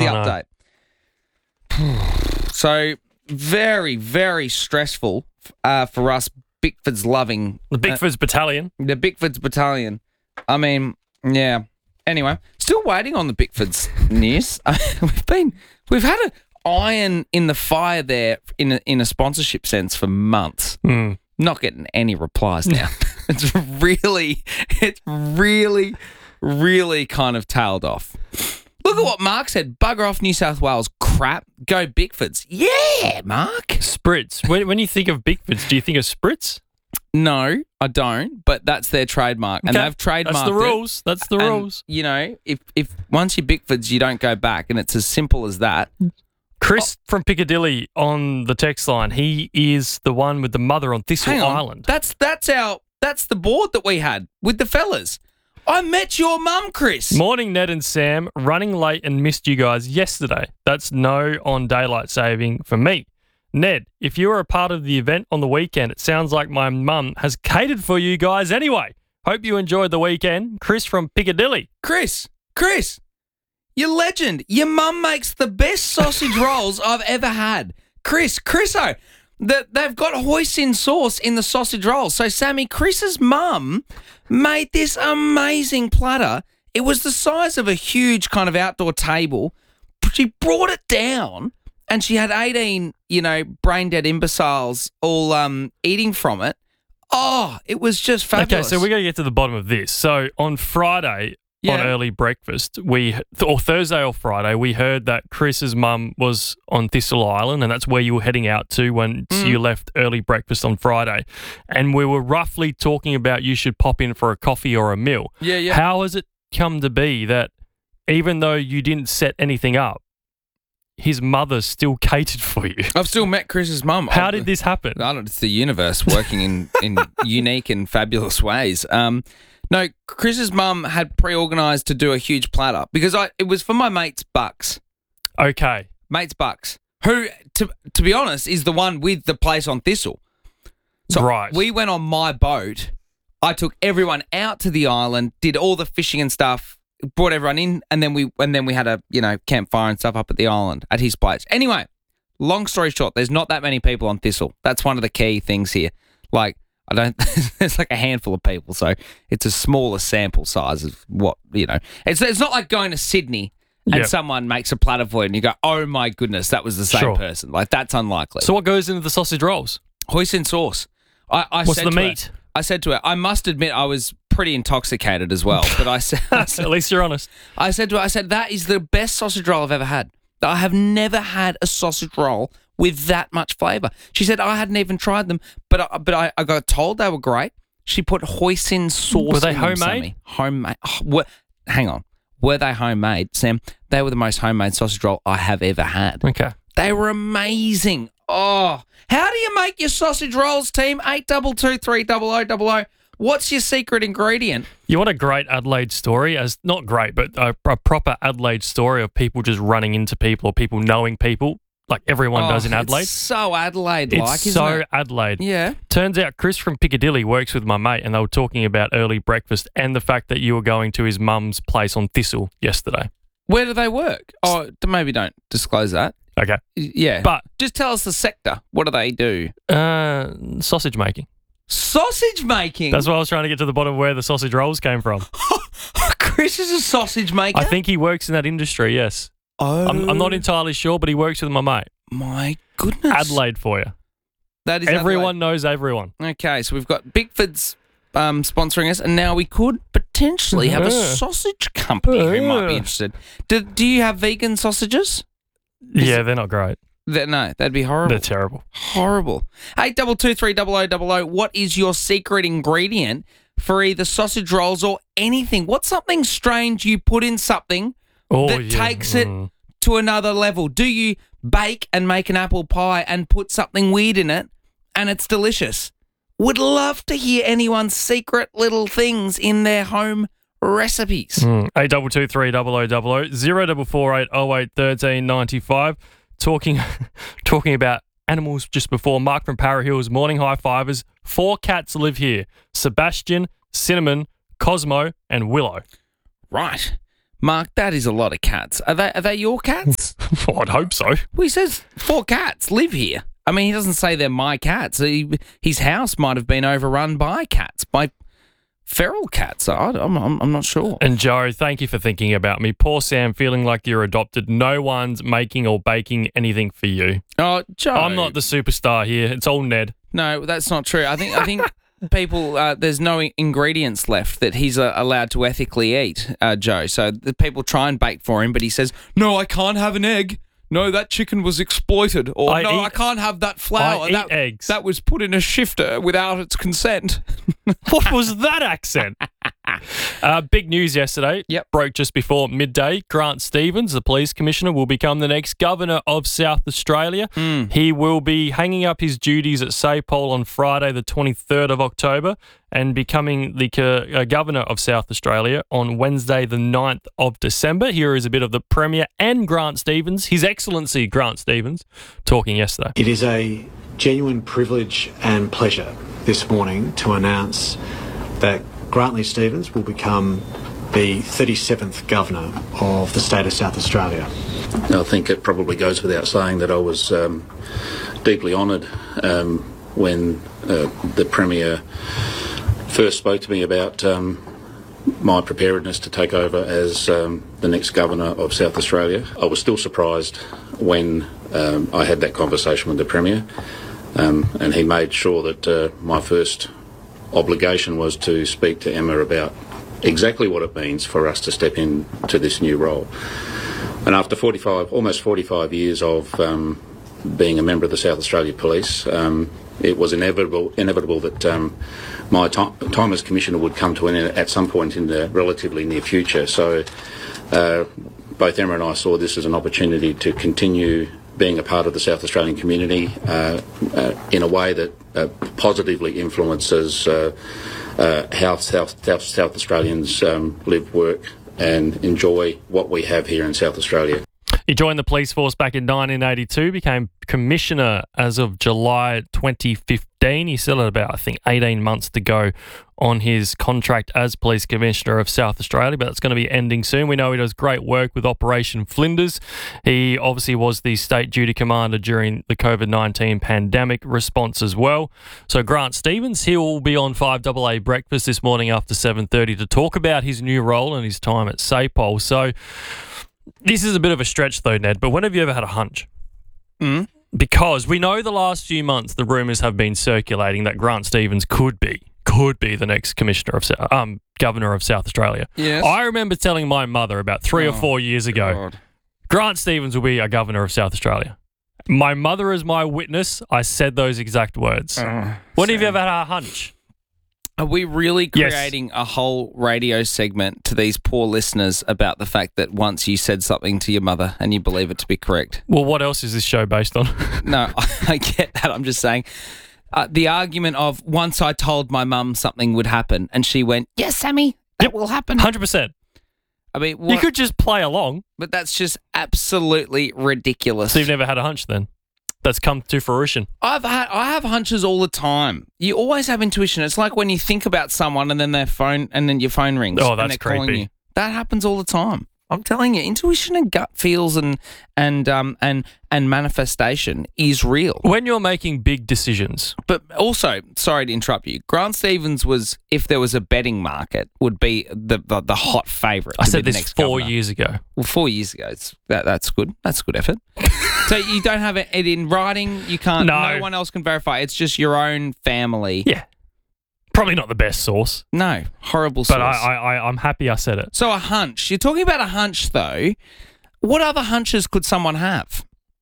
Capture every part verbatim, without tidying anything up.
the Oh, update. So very, very stressful uh, for us Bickfords loving The Bickfords Battalion. the Bickfords Battalion. I mean, yeah. Anyway, still waiting on the Bickfords news. we've been, we've had an iron in the fire there in a, in a sponsorship sense for months. Mm. Not getting any replies now. It's really, it's really, really kind of tailed off. Look at what Mark said. Bugger off New South Wales crap. Go Bickfords. Yeah, Mark. Spritz. When, when you think of Bickfords, do you think of Spritz? No, I don't, but that's their trademark. And Okay. they've trademarked That's the it. rules. That's the And, rules. You know, if, if once you're Bickfords, you don't go back, and it's as simple as that. Chris from Piccadilly on the text line. He is the one with the mother on Thistle Hang on. Island. That's that's our that's the board that we had with the fellas. I met your mum, Chris. Morning, Ned and Sam. Running late and missed you guys yesterday. That's no on daylight saving for me. Ned, if you were a part of the event on the weekend, it sounds like my mum has catered for you guys anyway. Hope you enjoyed the weekend. Chris from Piccadilly. Chris, Chris, you legend. Your mum makes the best sausage rolls I've ever had. Chris, Chriso, the, they've got hoisin sauce in the sausage rolls. So, Sammy, Chris's mum made this amazing platter. It was the size of a huge kind of outdoor table. She brought it down and she had eighteen, you know, brain-dead imbeciles all um, eating from it. Oh, it was just fabulous. Okay, so we got to get to the bottom of this. So on Friday, Yeah. on early breakfast, we or Thursday or Friday, we heard that Chris's mum was on Thistle Island, and that's where you were heading out to when Mm. you left early breakfast on Friday. And we were roughly talking about you should pop in for a coffee or a meal. Yeah, yeah. How has it come to be that even though you didn't set anything up, his mother still catered for you? I've still met Chris's mum. How I've- did this happen? I don't. It's the universe working in, in unique and fabulous ways. Um, no, Chris's mum had pre-organised to do a huge platter because I it was for my mate's Bucks. Okay. Mate's Bucks, who to to be honest is the one with the place on Thistle. So Right. we went on my boat. I took everyone out to the island, did all the fishing and stuff, brought everyone in, and then we and then we had a you know campfire and stuff up at the island at his place. Anyway, long story short, there's not that many people on Thistle. That's one of the key things here. Like I don't, there's like a handful of people, so it's a smaller sample size of what you know. It's it's not like going to Sydney and Yep. someone makes a platter for you and you go, oh my goodness, that was the same Sure. person. Like that's unlikely. So what goes into the sausage rolls? Hoisin sauce. I, I What's said the to her- meat? I said to her, I must admit I was pretty intoxicated as well. But I said, I said, At least you're honest. I said to her, I said, that is the best sausage roll I've ever had. I have never had a sausage roll with that much flavour. She said, I hadn't even tried them, but I, but I, I got told they were great. She put hoisin sauce Were they in them, homemade? Sammy. Homemade. Oh, were- hang on. Were they homemade, Sam? They were the most homemade sausage roll I have ever had. Okay. They were amazing. Oh, how do you make your sausage rolls, team? Eight double two three double o double o. What's your secret ingredient? You want a great Adelaide story, as not great, but a, a proper Adelaide story of people just running into people or people knowing people, like everyone Oh, does in Adelaide. It's so Adelaide-like, It's isn't so it? Adelaide. Yeah. Turns out Chris from Piccadilly works with my mate, and they were talking about early breakfast and the fact that you were going to his mum's place on Thistle yesterday. Where do they work? Oh, d- maybe don't disclose that. Okay. Y- Yeah. But just tell us the sector. What do they do? uh, sausage making. Sausage making. That's why I was trying to get to the bottom of where the sausage rolls came from. Chris is a sausage maker. I think he works in that industry, yes. Oh, I'm, I'm not entirely sure, but he works with my mate. my goodness. Adelaide for you. That is Everyone knows everyone. Adelaide. Okay, so we've got Bickford's um, sponsoring us, and now we could potentially have a Yeah. sausage company who might be Yeah. interested. Do, do you have vegan sausages? Yeah, they're not great. That, no, that'd be horrible. They're terrible. Horrible. Eight double two three double o double o. What is your secret ingredient for either sausage rolls or anything? What's something strange you put in something Oh, that yeah. takes it Mm. to another level? Do you bake and make an apple pie and put something weird in it and it's delicious? Would love to hear anyone's secret little things in their home recipes. Mm. Eight double two three double o double o zero double four eight oh eight thirteen ninety five. Talking, talking about animals just before. Mark from Para Hills, morning high fivers. Four cats live here: Sebastian, Cinnamon, Cosmo, and Willow. Right. Mark, that is a lot of cats. Are they are they your cats? Well, I'd hope so. Well, he says four cats live here. I mean, he doesn't say they're my cats. He, his house might have been overrun by cats, by feral cats. I, I'm, I'm I'm not sure. And Joe, thank you for thinking about me. Poor Sam, feeling like you're adopted. No one's making or baking anything for you. Oh, Joe. I'm not the superstar here. It's all Ned. No, that's not true. I think I think people, uh, there's no ingredients left that he's uh, allowed to ethically eat, uh, Joe. So the people try and bake for him, but he says, no, I can't have an egg. No, that chicken was exploited. Or, I no, eat- I can't have that flour. I eat that, eggs. That was put in a shifter without its consent. What was that accent? Uh, big news yesterday. Yep. Broke just before midday. Grant Stevens, the police commissioner, will become the next governor of South Australia. Mm. He will be hanging up his duties at SAPOL on Friday, the twenty-third of October, and becoming the co- uh, governor of South Australia on Wednesday, the ninth of December. Here is a bit of the Premier and Grant Stevens, His Excellency Grant Stevens, talking yesterday. It is a genuine privilege and pleasure this morning to announce that Grantley Stevens will become the thirty-seventh Governor of the state of South Australia. I think it probably goes without saying that I was um, deeply honoured um, when uh, the Premier first spoke to me about um, my preparedness to take over as um, the next Governor of South Australia. I was still surprised when um, I had that conversation with the Premier, um, and he made sure that uh, my first obligation was to speak to Emma about exactly what it means for us to step into this new role. And after forty-five, almost forty-five years of um, being a member of the South Australia Police, um, it was inevitable inevitable that um, my time, time as Commissioner would come to an end at some point in the relatively near future. So uh, both Emma and I saw this as an opportunity to continue being a part of the South Australian community uh, uh, in a way that uh, positively influences uh, uh, how South, South, South Australians um, live, work and enjoy what we have here in South Australia. He joined the police force back in nineteen eighty-two, became commissioner as of July twenty fifteen. He still had about, I think, eighteen months to go on his contract as police commissioner of South Australia, but it's going to be ending soon. We know he does great work with Operation Flinders. He obviously was the state duty commander during the COVID nineteen pandemic response as well. So Grant Stevens, he will be on five A A Breakfast this morning after seven thirty to talk about his new role and his time at SAPOL. So this is a bit of a stretch though, Ned, but when have you ever had a hunch? Mm. Because we know the last few months the rumours have been circulating that Grant Stevens could be could be the next commissioner of um governor of South Australia. Yes. I remember telling my mother about three Oh, or four years ago, God. Grant Stevens will be a governor of South Australia. My mother is my witness. I said those exact words. Oh, when have you Sam. ever had a hunch? Are we really Yes. creating a whole radio segment to these poor listeners about the fact that once you said something to your mother and you believe it to be correct? Well, what else is this show based on? No, I get that. I'm just saying uh, the argument of once I told my mum something would happen and she went, yes, Sammy, that Yep. will happen. one hundred percent. I mean, You what, could just play along. but that's just absolutely ridiculous. So you've never had a hunch then? That's come to fruition. I've had I have hunches all the time. You always have intuition. It's like when you think about someone and then their phone and then your phone rings. Oh, and that's they're calling creepy. you. That happens all the time. I'm telling you, intuition and gut feels and and um and and manifestation is real. When you're making big decisions, But also, sorry to interrupt you. Grant Stevens was, if there was a betting market, would be the the, the hot favourite. I to said be the this next four governor. years ago. Well, four years ago. It's, that that's good. That's good effort. So you don't have it in writing. You can't. No. No one else can verify. It's just your own family. Yeah. Probably not the best source, No, horrible source. but I, I, I, I'm happy I said it. so a hunch. You're talking about a hunch, though. What other hunches could someone have?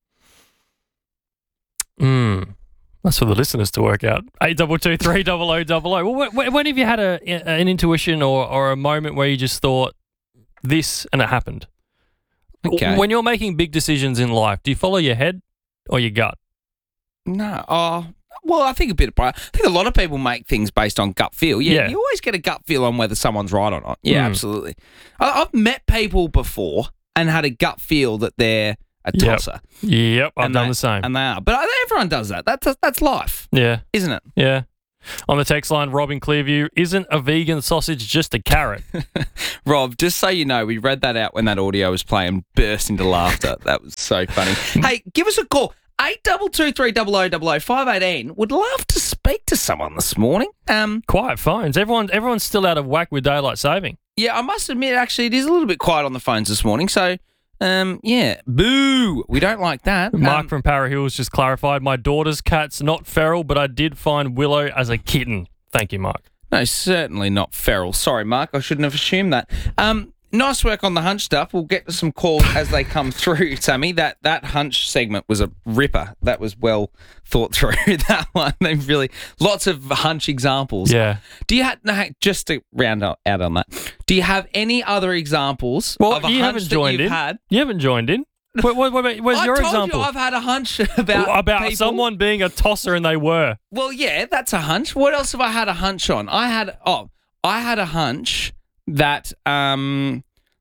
Mm. That's for the listeners to work out. Eight double two three double o double o. Well, when, when have you had a an intuition or or a moment where you just thought this and it happened? Okay. When you're making big decisions in life, do you follow your head or your gut? No. Oh, well, I think a bit of. I think a lot of people make things based on gut feel. Yeah, Yeah. you always get a gut feel on whether someone's right or not. Yeah, Mm. absolutely. I, I've met people before and had a gut feel that they're a Yep. tosser. Yep, I've and done they- the same. And they are. But everyone does that. That's that's life, Yeah, isn't it? yeah. On the text line, Rob in Clearview, isn't a vegan sausage just a carrot? Rob, just so you know, we read that out when that audio was playing, burst into laughter. That was so funny. Hey, give us a call. eight two two three zero zero zero zero five eight N. Would love to speak to someone this morning. Um, Quiet phones. Everyone, everyone's still out of whack with daylight saving. Yeah, I must admit, actually, it is a little bit quiet on the phones this morning. So, um, yeah, boo. We don't like that. Mark Um, from Para Hills just clarified, my daughter's cat's not feral, but I did find Willow as a kitten. Thank you, Mark. No, certainly not feral. Sorry, Mark. I shouldn't have assumed that. Um, nice work on the hunch stuff. We'll get to some calls as they come through, Sammy. That that hunch segment was a ripper. That was well thought through. That one, they really lots of hunch examples. Yeah. Do you have no, just to round out on that? Do you have any other examples Well, of a you hunch haven't that joined you've in. had? You haven't joined in. What, what, what, where's I your told example? you I've had a hunch about about people. someone being a tosser, and they were. Well, yeah, that's a hunch. What else have I had a hunch on? I had oh, I had a hunch that um,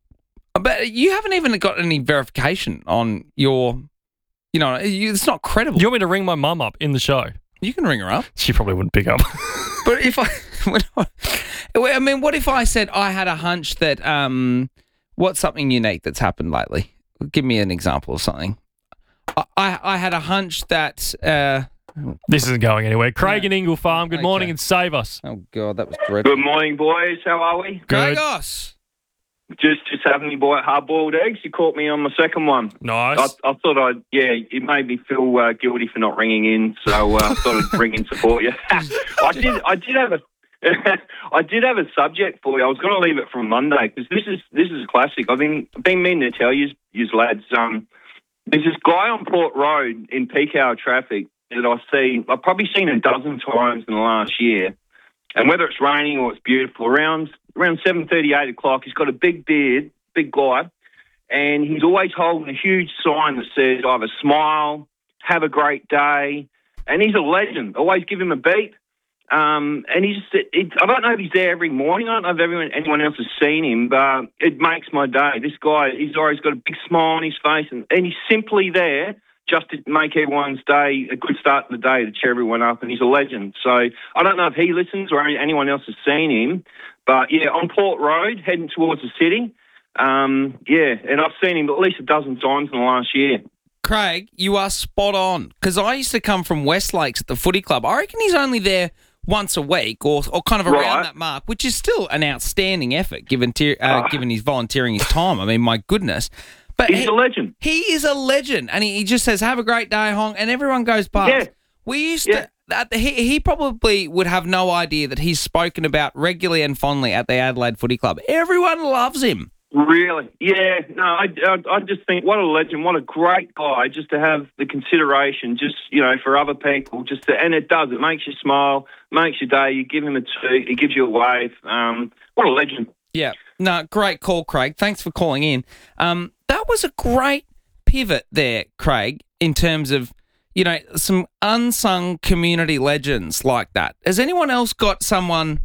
but you haven't even got any verification on your, you know, you, it's not credible. You want me to ring my mum up in the show? You can ring her up, She probably wouldn't pick up. but if I, when I, I mean, what if I said I had a hunch that um, what's something unique that's happened lately? Give me an example of something. I I, I had a hunch that. Uh, This isn't going anywhere. Craig Yeah. in Ingle Farm, good Okay. morning and save us. oh God, that was dreadful. Good morning, boys. How are we? Good. Gregos. Just just having me boy hard-boiled eggs. You caught me on my second one. Nice. I, I thought I'd, yeah, it made me feel uh, guilty for not ringing in, so uh, I thought I'd ring in support you. I did I did have a I did have a subject for you. I was going to leave it from Monday because this is this is a classic. I've been been meaning to tell you, you lads. Um, there's this guy on Port Road in peak hour traffic that I see. I've probably seen a dozen times in the last year. And whether it's raining or it's beautiful, around around seven thirty, eight o'clock, he's got a big beard, big guy, and he's always holding a huge sign that says either smile, have a great day, and he's a legend. Always give him a beat. Um, and he's, it, I don't know if he's there every morning. I don't know if everyone, anyone else has seen him, but it makes my day. This guy, he's always got a big smile on his face, and, and he's simply there just to make everyone's day a good start to the day, to cheer everyone up, and he's a legend. So I don't know if he listens or anyone else has seen him, but yeah, on Port Road, heading towards the city, um, yeah, and I've seen him at least a dozen times in the last year. Craig, you are spot on, because I used to come from West Lakes at the footy club. I reckon he's only there once a week or, or kind of around Right. that mark, which is still an outstanding effort given, te- uh, given he's volunteering his time. I mean, my goodness. But He's he, a legend. he is a legend, and he, he just says, have a great day, Hong, and everyone goes past. Yeah. We used Yeah. to... That, he, he probably would have no idea that he's spoken about regularly and fondly at the Adelaide Footy Club. Everyone loves him. Really? Yeah. No, I, I, I just think what a legend, what a great guy, just to have the consideration, just, you know, for other people, just to, and it does. It makes you smile, makes your day. You give him a toot, he gives you a wave. Um, what a legend. Yeah. No, great call, Craig. Thanks for calling in. Um, that was a great pivot there, Craig, in terms of, you know, some unsung community legends like that. Has anyone else got someone,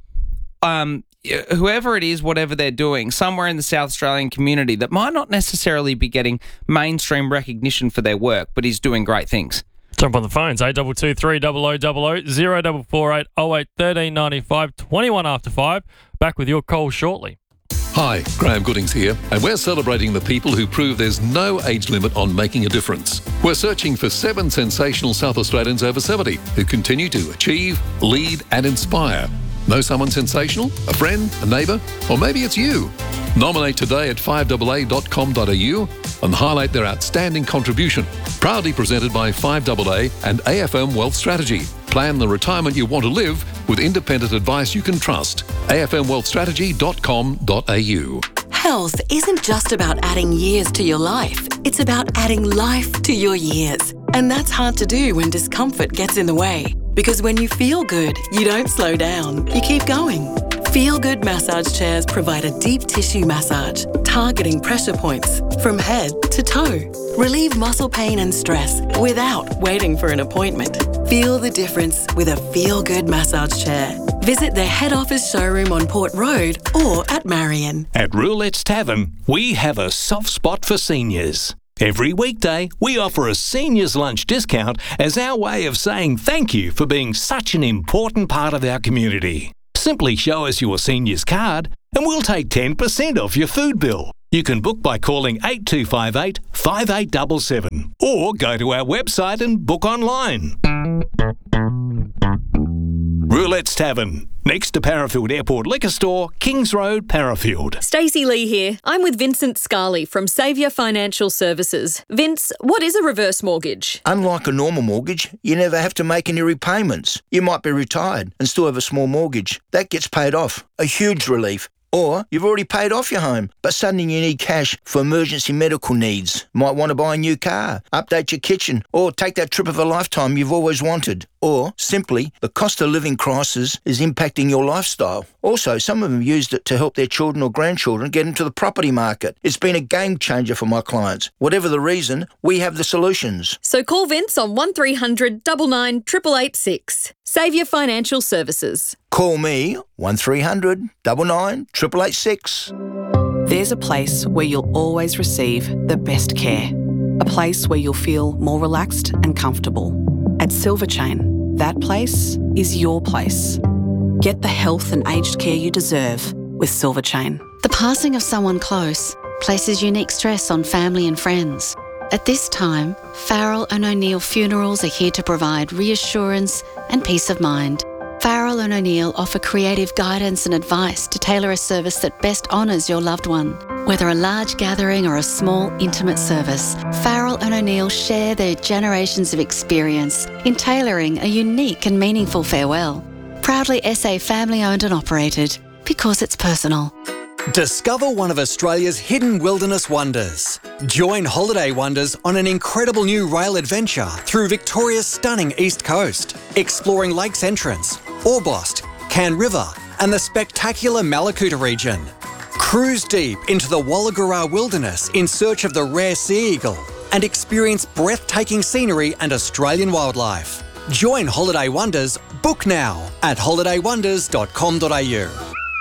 um, whoever it is, whatever they're doing, somewhere in the South Australian community that might not necessarily be getting mainstream recognition for their work, but is doing great things? Jump on the phones, eight two two three zero zero zero zero, zero four four eight oh eight one three nine five, twenty-one after five. Back with your call shortly. Hi, Graham Goodings here, and we're celebrating the people who prove there's no age limit on making a difference. We're searching for seven sensational South Australians over seventy who continue to achieve, lead and inspire. Know someone sensational? A friend? A neighbour? Or maybe it's you? Nominate today at five A A dot com dot a u and highlight their outstanding contribution. Proudly presented by five A A and A F M Wealth Strategy. Plan the retirement you want to live with independent advice you can trust. A F M wealth strategy dot com dot a u. Health isn't just about adding years to your life. It's about adding life to your years. And that's hard to do when discomfort gets in the way. Because when you feel good, you don't slow down. You keep going. Feel Good massage chairs provide a deep tissue massage, targeting pressure points from head to toe. Relieve muscle pain and stress without waiting for an appointment. Feel the difference with a Feel Good massage chair. Visit their head office showroom on Port Road or at Marion. At Roulette's Tavern, we have a soft spot for seniors. Every weekday, we offer a seniors lunch discount as our way of saying thank you for being such an important part of our community. Simply show us your seniors card and we'll take ten percent off your food bill. You can book by calling eight two five eight, five eight seven seven or go to our website and book online. Roulette's Tavern, next to Parafield Airport Liquor Store, Kings Road, Parafield. Stacey Lee here. I'm with Vincent Scarley from Saviour Financial Services. Vince, what is a reverse mortgage? Unlike a normal mortgage, you never have to make any repayments. You might be retired and still have a small mortgage. That gets paid off. A huge relief. Or you've already paid off your home, but suddenly you need cash for emergency medical needs. Might want to buy a new car, update your kitchen, or take that trip of a lifetime you've always wanted. Or, simply, the cost of living crisis is impacting your lifestyle. Also, some of them used it to help their children or grandchildren get into the property market. It's been a game changer for my clients. Whatever the reason, we have the solutions. So call Vince on one three hundred nine nine eight eight eight six. Saviour Financial Services. Call me, one three hundred nine nine eight eight eight six. There's a place where you'll always receive the best care. A place where you'll feel more relaxed and comfortable. At Silver Chain, that place is your place. Get the health and aged care you deserve with Silver Chain. The passing of someone close places unique stress on family and friends. At this time, Farrell and O'Neill Funerals are here to provide reassurance and peace of mind. Farrell and O'Neill offer creative guidance and advice to tailor a service that best honours your loved one. Whether a large gathering or a small, intimate service, Farrell and O'Neill share their generations of experience in tailoring a unique and meaningful farewell. Proudly S A family-owned and operated, because it's personal. Discover one of Australia's hidden wilderness wonders. Join Holiday Wonders on an incredible new rail adventure through Victoria's stunning east coast, exploring Lakes Entrance, Orbost, Can River and the spectacular Malakuta region. Cruise deep into the Wallagura wilderness in search of the rare sea eagle and experience breathtaking scenery and Australian wildlife. Join Holiday Wonders, book now at holiday wonders dot com dot a u.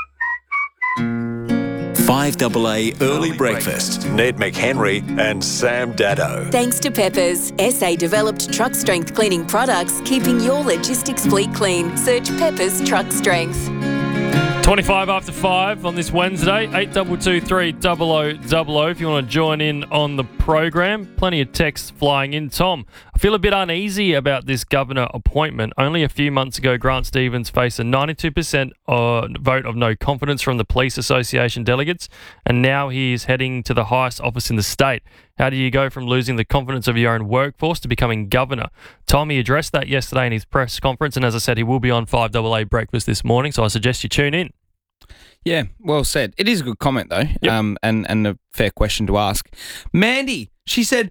five A A Early Breakfast. Ned McHenry and Sam Daddo. Thanks to Peppers, S A developed truck strength cleaning products, keeping your logistics fleet clean. Search Peppers Truck Strength. twenty-five after five on this Wednesday, eight two two three double oh double oh if you want to join in on the program. Plenty of texts flying in. Tom, I feel a bit uneasy about this governor appointment. Only a few months ago, Grant Stevens faced a ninety-two percent uh, vote of no confidence from the Police Association delegates, and now he is heading to the highest office in the state. How do you go from losing the confidence of your own workforce to becoming governor? Tom, he addressed that yesterday in his press conference, and as I said, he will be on five A A Breakfast this morning, so I suggest you tune in. Yeah, well said. It is a good comment, though, yep. um, and, and a fair question to ask. Mandy, she said,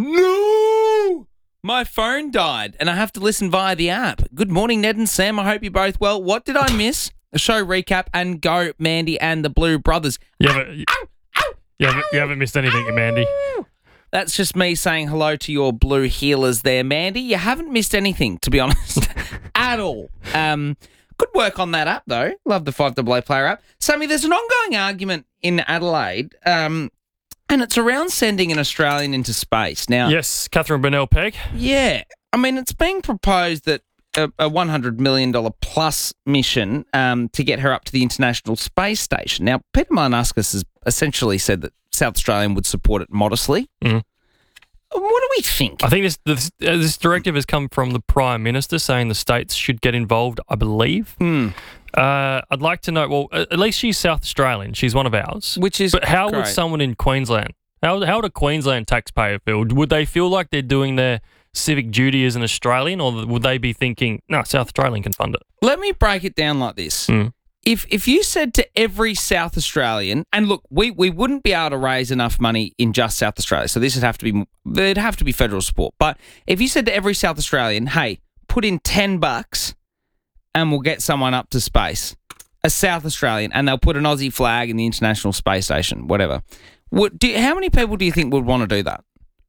no, my phone died, and I have to listen via the app. Good morning, Ned and Sam. I hope you're both well. What did I miss? A show recap and go, Mandy and the Blue Brothers. You haven't, ow, ow, you haven't, you haven't missed anything, ow. Mandy. That's just me saying hello to your blue healers there, Mandy. You haven't missed anything, to be honest, at all. Um... Good work on that app, though. Love the five A A Player app. Sammy, there's an ongoing argument in Adelaide, um, and it's around sending an Australian into space. Now, yes, Catherine Burnell-Pegg. Yeah. I mean, it's being proposed that a, a one hundred million dollars plus mission um, to get her up to the International Space Station. Now, Peter Marnuskas has essentially said that South Australian would support it modestly. Mm. What do we think? I think this this, uh, this directive has come from the Prime Minister saying the states should get involved, I believe. Mm. Uh, I'd like to know, well, at least she's South Australian. She's one of ours. Which is But how great. would someone in Queensland, how, how would a Queensland taxpayer feel? Would they feel like they're doing their civic duty as an Australian, or would they be thinking, no, South Australian can fund it? Let me break it down like this. Mm. If if you said to every South Australian, and look, we, we wouldn't be able to raise enough money in just South Australia, so this would have to be there'd have to be federal support. But if you said to every South Australian, hey, put in ten bucks, and we'll get someone up to space, a South Australian, and they'll put an Aussie flag in the International Space Station, whatever. What, do, how many people do you think would want to do that?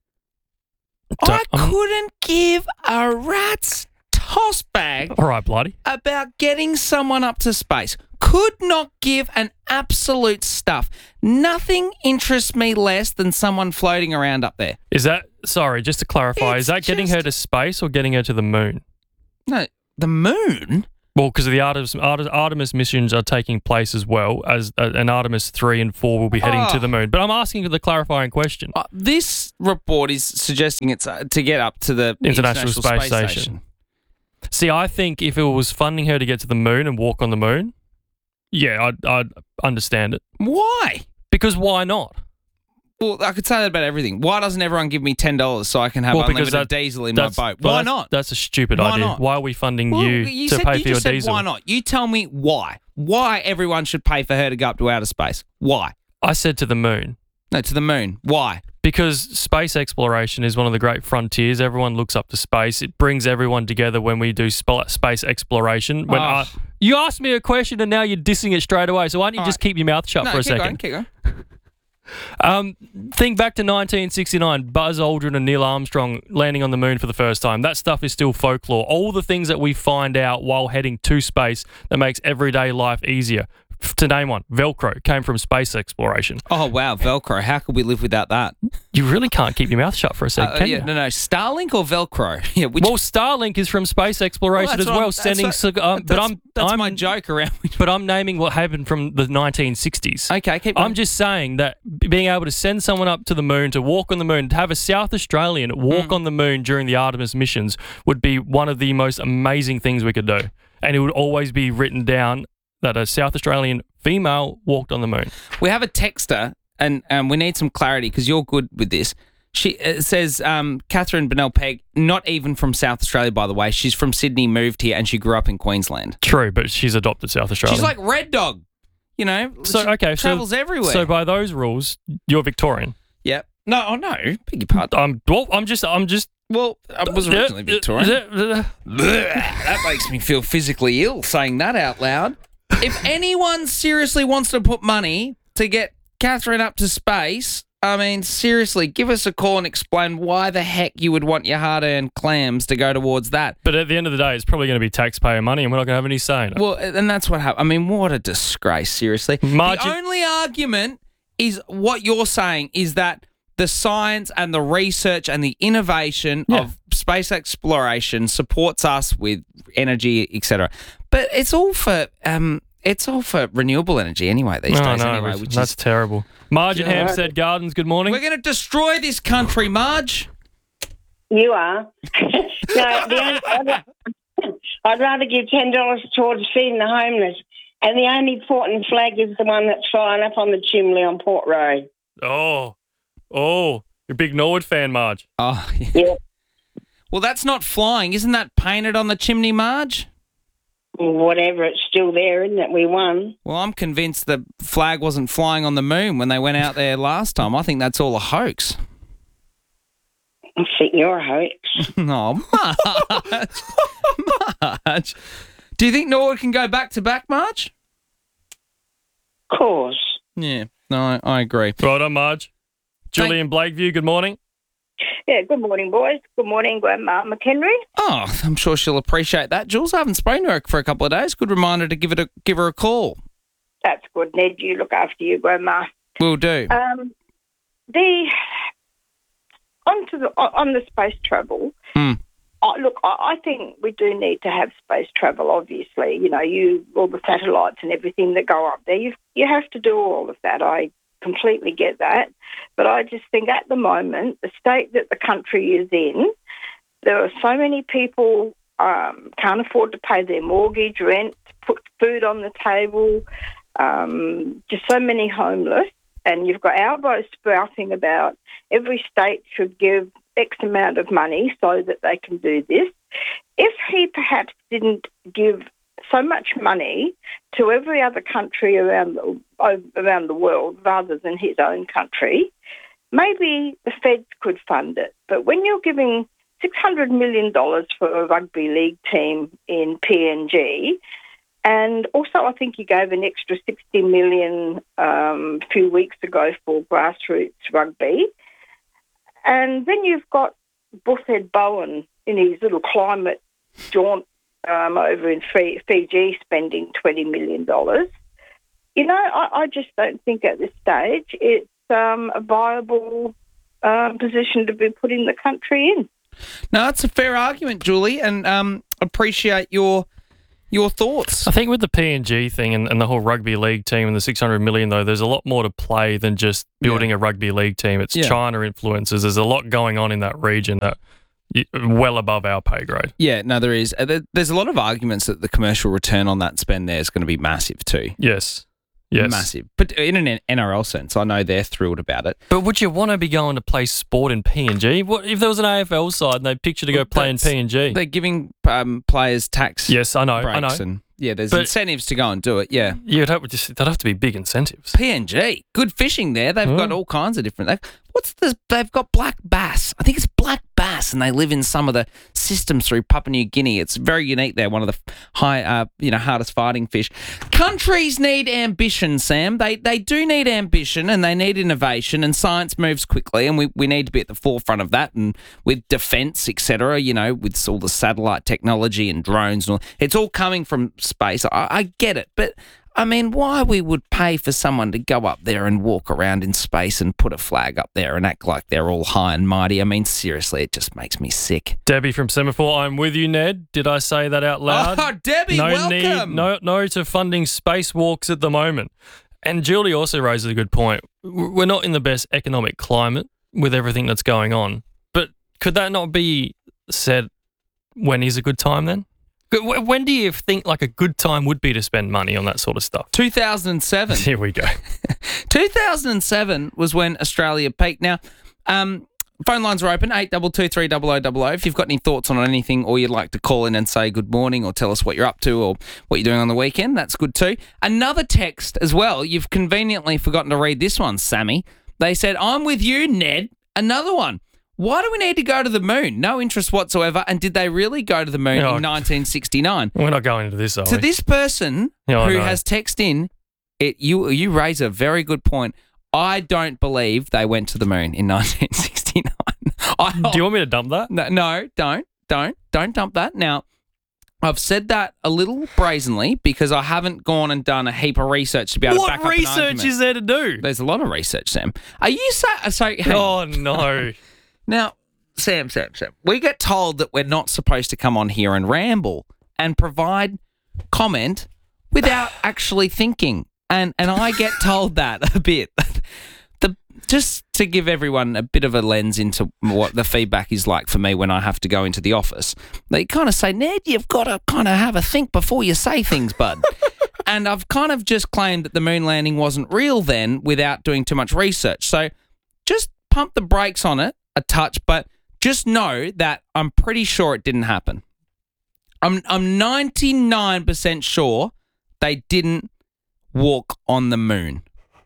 I couldn't give a rat's toss bag All right, bloody. about getting someone up to space. Could not give an absolute stuff. Nothing interests me less than someone floating around up there. Is that, sorry, just to clarify, It's is that getting just- her to space or getting her to the moon? No, the moon? Well, because the Artemis, Artemis, Artemis missions are taking place as well, as uh, and Artemis three and four will be heading Oh. to the moon. But I'm asking the clarifying question. Uh, this report is suggesting it's uh, to get up to the International, Space, Station. See, I think if it was funding her to get to the moon and walk on the moon, yeah, I'd, I'd understand it. Why? Because why not? Well, I could say that about everything. Why doesn't everyone give me ten dollars so I can have Well, because unlimited that- diesel in my that's- boat? well, Why that's- not? That's a stupid Why idea. not? Why are we funding Well, you, you to said, pay you for your just said diesel? why not? You tell me why. Why everyone should pay for her to go up to outer space? Why? I said to the moon. No, to the moon. Why? Because space exploration is one of the great frontiers. Everyone looks up to space. It brings everyone together when we do sp- space exploration. When Oh. I, you asked me a question and now you're dissing it straight away. So why don't you All just right. keep your mouth shut No, for a keep second? going, keep going. Um, think back to nineteen sixty-nine, Buzz Aldrin and Neil Armstrong landing on the moon for the first time. That stuff is still folklore. All the things that we find out while heading to space that makes everyday life easier. F- To name one, Velcro came from space exploration. Oh, wow, Velcro. How could we live without that? You really can't keep your mouth shut for a second, Uh, can yeah, you? no, no. Starlink or Velcro? Yeah, which, Well, Starlink is from space exploration that's as what well, I'm- that's sending. what- sig- um, but that's- I'm that's I'm, my joke around. But I'm naming what happened from the nineteen sixties. Okay, keep going. I'm just saying that b- being able to send someone up to the moon, to walk on the moon, to have a South Australian walk Mm. on the moon during the Artemis missions would be one of the most amazing things we could do. And it would always be written down that a South Australian female walked on the moon. We have a texter, and um, we need some clarity because you're good with this. She uh, says, um, Catherine Bennell Pegg, not even from South Australia, by the way. She's from Sydney, moved here, and she grew up in Queensland. True, but she's adopted South Australian. She's like Red Dog, you know. so she okay, travels so, everywhere. So by those rules, you're Victorian. Yep. No, oh no, beg your pardon. I'm well. I'm just. I'm just. Well, I was originally Victorian. That makes me feel physically ill saying that out loud. If anyone seriously wants to put money to get Catherine up to space, I mean, seriously, give us a call and explain why the heck you would want your hard-earned clams to go towards that. But at the end of the day, it's probably going to be taxpayer money, and we're not going to have any say in it. Well, and that's what happened. I mean, what a disgrace, seriously. Margin- The only argument is what you're saying is that the science and the research and the innovation Yeah. of space exploration supports us with energy, et cetera. But it's all for um, it's all for renewable energy anyway these Oh, days. no, anyway, Rich, which that's is terrible. Marge at Yeah. Hampstead Gardens, good morning. we're going to destroy this country, Marge. You are. No, the only, I'd, I'd rather give ten dollars towards feeding the homeless. And the only important flag is the one that's flying up on the chimney on Port Road. Oh, oh, you're a big Norwood fan, Marge. Oh, yeah. Yeah. Well, that's not flying. Isn't that painted on the chimney, Marge? Whatever, it's still there, isn't it? We won. Well, I'm convinced the flag wasn't flying on the moon when they went out there last time. I think that's all a hoax. I think you're a hoax. Oh, Marge. Marge. Do you think Norwood can go back to back, Marge? Of course. Yeah, no, I, I agree. Right on, Marge. Julie in Blakeview, good morning. Yeah, good morning, boys. Good morning, Grandma McHenry. Oh, I'm sure she'll appreciate that. Jules, I haven't spoken to her for a couple of days. Good reminder to give it a give her a call. That's good, Ned. You look after your Grandma. Will do. Um, the onto the on the space travel. Mm. I look, I, I think we do need to have space travel. Obviously, you know, you all the satellites and everything that go up there. You you have to do all of that. I completely get that, but I just think at the moment, the state that the country is in, there are so many people um, can't afford to pay their mortgage, rent, put food on the table. Um, just so many homeless, and you've got Albo spouting about every state should give X amount of money so that they can do this. If he perhaps didn't give so much money to every other country around the, around the world rather than his own country, maybe the feds could fund it. But when you're giving six hundred million dollars for a rugby league team in P N G, and also I think he gave an extra sixty million dollars um, a few weeks ago for grassroots rugby, and then you've got Buffett Bowen in his little climate jaunt um, over in Fiji spending twenty million dollars. You know, I, I just don't think at this stage it's um, a viable um, position to be putting the country in. No, that's a fair argument, Julie, and um, appreciate your your thoughts. I think with the P N G thing and, and the whole rugby league team and the six hundred million dollars, though, there's a lot more to play than just building Yeah. a rugby league team. It's Yeah. China influences. There's a lot going on in that region that y- well above our pay grade. Yeah, no, there is. Uh, there- There's a lot of arguments that the commercial return on that spend there is going to be massive too. Yes. Yes. Massive. But in an N R L sense, I know they're thrilled about it. But would you want to be going to play sport in P N G? What if there was an A F L side and they picked you to go play in That's- P N G? They're giving um, players tax Yes, I know. I breaks know. and yeah, there's But- incentives to go and do it. Yeah. You'd hope just there'd have to be big incentives. P N G, good fishing there. They've got Mm. all kinds of different. Like, what's this? They've got black bass. I think it's black bass, and they live in some of the systems through Papua New Guinea. It's very unique there. One of the high, uh, you know, hardest fighting fish. Countries need ambition, Sam. They they do need ambition, and they need innovation. And science moves quickly, and we, we need to be at the forefront of that. And with defence, et cetera, you know, with all the satellite technology and drones, and all, it's all coming from space. I, I get it, but. I mean, why we would pay for someone to go up there and walk around in space and put a flag up there and act like they're all high and mighty? I mean, seriously, it just makes me sick. Debbie from Semaphore, I'm with you, Ned. Did I say that out loud? Oh, Debbie, no welcome. Need, no, no to funding spacewalks at the moment. And Julie also raises a good point. We're not in the best economic climate with everything that's going on. But could that not be said when is a good time then? When do you think like a good time would be to spend money on that sort of stuff? two thousand seven. Here we go. two thousand seven was when Australia peaked. Now, um, phone lines are open, eight two two three zero zero zero zero. If you've got any thoughts on anything or you'd like to call in and say good morning or tell us what you're up to or what you're doing on the weekend, that's good too. Another text as well. You've conveniently forgotten to read this one, Sammy. They said, I'm with you, Ned. Another one. Why do we need to go to the moon? No interest whatsoever. And did they really go to the moon No. in nineteen sixty-nine? We're not going into this, are To we? this person Yeah, I who know. has texted in, it you you raise a very good point. I don't believe they went to the moon in nineteen sixty-nine. I, Do you want me to dump that? No, no, don't, don't, don't dump that. Now, I've said that a little brazenly because I haven't gone and done a heap of research to be able to back What up an research argument. is there to do? There's a lot of research, Sam. Are you so? so hang on. Oh, no. Now, Sam, Sam, Sam, we get told that we're not supposed to come on here and ramble and provide comment without actually thinking. And and I get told that a bit. The just to give everyone a bit of a lens into what the feedback is like for me when I have to go into the office. They kind of say, Ned, you've got to kind of have a think before you say things, bud. And I've kind of just claimed that the moon landing wasn't real then without doing too much research. So just pump the brakes on it a touch, but just know that I'm pretty sure it didn't happen. I'm I'm ninety-nine percent sure they didn't walk on the moon.